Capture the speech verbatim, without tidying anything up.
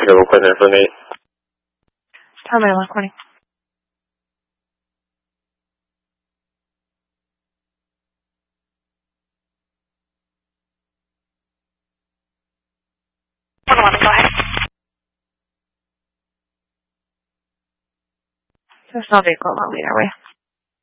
Double equipment for me. Tower Maryland, recording. one one, go ahead. There's no vehicle on lead, are we?